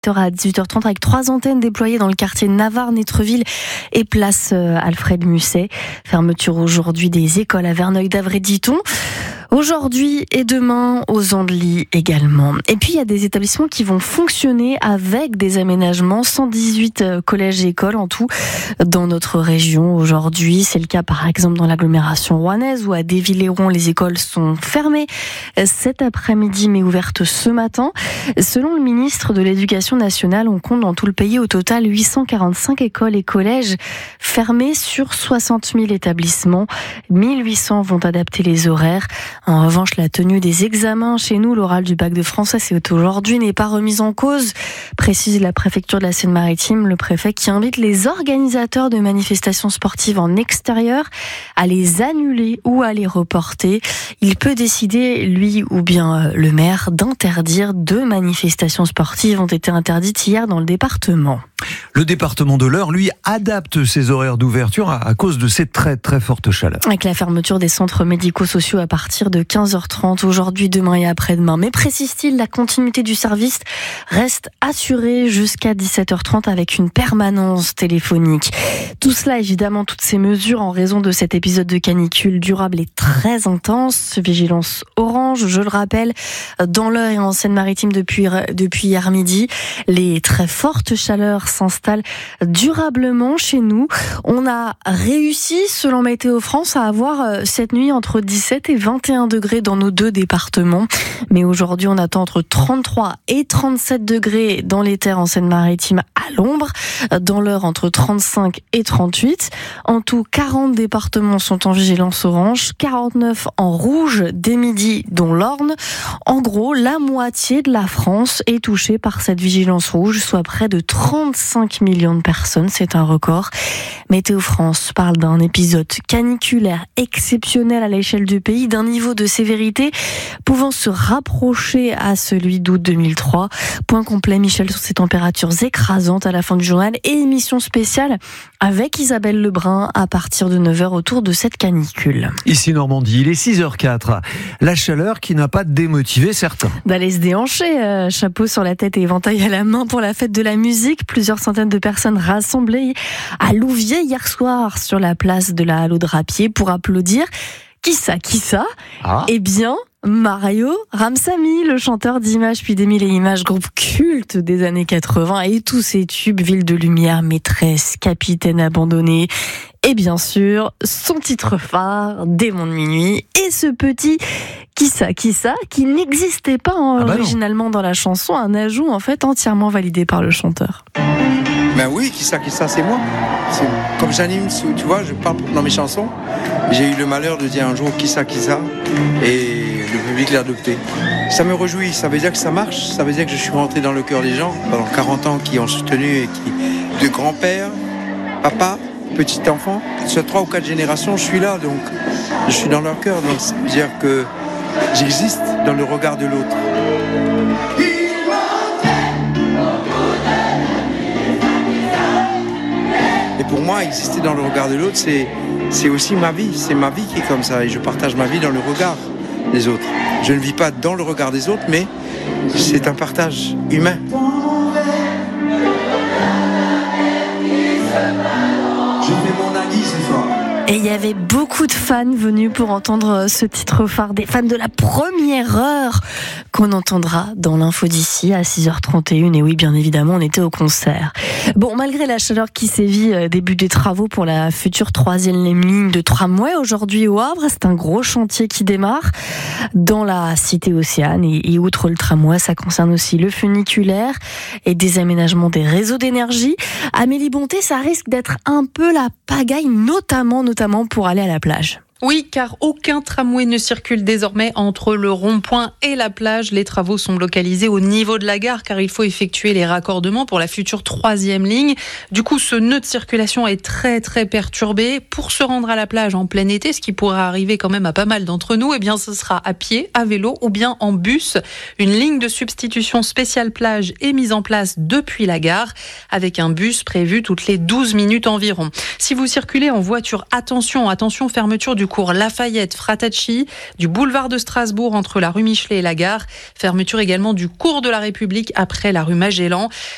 À 18h30 avec 3 antennes déployées dans le quartier Navarre, Nétreville et place Alfred Musset. Fermeture aujourd'hui des écoles à Verneuil-d'Avray-Diton. Aujourd'hui et demain aux Andelys également. Et puis il y a des établissements qui vont fonctionner avec des aménagements, 118 collèges et écoles en tout dans notre région aujourd'hui. C'est le cas par exemple dans l'agglomération rouennaise où à Déville-les-Rouen les écoles sont fermées cet après-midi mais ouvertes ce matin. Selon le ministre de l'Éducation nationale, on compte dans tout le pays au total 845 écoles et collèges fermés sur 60 000 établissements. 1800 vont adapter les horaires. En revanche, la tenue des examens chez nous, l'oral du bac de français, c'est aujourd'hui, n'est pas remise en cause, précise la préfecture de la Seine-Maritime, le préfet qui invite les organisateurs de manifestations sportives en extérieur à les annuler ou à les reporter. Il peut décider, lui ou bien le maire, d'interdire 2 manifestations sportives ont été interdites hier dans le département. Le département de l'Eure, lui, adapte ses horaires d'ouverture à cause de ces très très fortes chaleurs. Avec la fermeture des centres médico-sociaux à partir de 15h30 aujourd'hui, demain et après-demain. Mais précise-t-il, la continuité du service reste assurée jusqu'à 17h30 avec une permanence téléphonique. Tout cela, évidemment, toutes ces mesures en raison de cet épisode de canicule durable et très intense. Vigilance orange, je le rappelle, dans l'Eure et en Seine-Maritime depuis hier midi. Les très fortes chaleurs s'installe durablement chez nous. On a réussi, selon Météo France, à avoir cette nuit entre 17 et 21 degrés dans nos 2 départements. Mais aujourd'hui, on attend entre 33 et 37 degrés dans les terres en Seine-Maritime à l'ombre. Dans l'Eure, entre 35 et 38. En tout, 40 départements sont en vigilance orange, 49 en rouge dès midi, dont l'Orne. En gros, la moitié de la France est touchée par cette vigilance rouge, soit près de 35 millions de personnes, c'est un record. Météo France parle d'un épisode caniculaire exceptionnel à l'échelle du pays, d'un niveau de sévérité pouvant se rapprocher à celui d'août 2003. Point complet, Michel, sur ces températures écrasantes à la fin du journal et émission spéciale avec Isabelle Lebrun à partir de 9h autour de cette canicule. Ici Normandie, il est 6h04. La chaleur qui n'a pas démotivé certains. D'aller se déhancher, chapeau sur la tête et éventail à la main pour la fête de la musique. Plusieurs centaines de personnes rassemblées à Louviers hier soir sur la place de la Halle de Drapier pour applaudir. Qui ça Eh bien, Mario Ramsamy, le chanteur d'Images puis d'Émile et Images, groupe culte des années 80 et tous ses tubes, Ville de lumière, Maîtresse, Capitaine abandonné et bien sûr son titre phare, Démon de minuit, et ce petit qui ça qui n'existait pas originalement dans la chanson, un ajout en fait entièrement validé par le chanteur. Ben oui, qui ça, c'est moi. C'est, comme j'anime, tu vois, je parle dans mes chansons. J'ai eu le malheur de dire un jour qui ça, et le public l'a adopté. Ça me réjouit, ça veut dire que ça marche, ça veut dire que je suis rentré dans le cœur des gens pendant 40 ans qui ont soutenu et de grand-père, papa, petit enfant, sur 3 ou 4 générations, je suis là, donc je suis dans leur cœur, donc ça veut dire que j'existe dans le regard de l'autre. Et pour moi, exister dans le regard de l'autre, c'est aussi ma vie. C'est ma vie qui est comme ça. Et je partage ma vie dans le regard des autres. Je ne vis pas dans le regard des autres, mais c'est un partage humain. Je fais mon avis ce soir. Et il y avait beaucoup de fans venus pour entendre ce titre phare, des fans de la première heure qu'on entendra dans l'info d'ici à 6h31. Et oui, bien évidemment, on était au concert. Bon, malgré la chaleur qui sévit, début des travaux pour la future 3e ligne de tramway aujourd'hui au Havre. C'est un gros chantier qui démarre dans la cité Océane. Et outre le tramway, ça concerne aussi le funiculaire et des aménagements des réseaux d'énergie. Amélie Bonté, ça risque d'être un peu la pagaille, notamment pour aller à la plage. Oui, car aucun tramway ne circule désormais entre le rond-point et la plage. Les travaux sont localisés au niveau de la gare car il faut effectuer les raccordements pour la future 3e ligne. Du coup, ce nœud de circulation est très très perturbé. Pour se rendre à la plage en plein été, ce qui pourrait arriver quand même à pas mal d'entre nous, eh bien ce sera à pied, à vélo ou bien en bus. Une ligne de substitution spéciale plage est mise en place depuis la gare avec un bus prévu toutes les 12 minutes environ. Si vous circulez en voiture, attention, fermeture du cours Lafayette Fratacci, du boulevard de Strasbourg entre la rue Michelet et la gare. Fermeture également du cours de la République après la rue Magellan.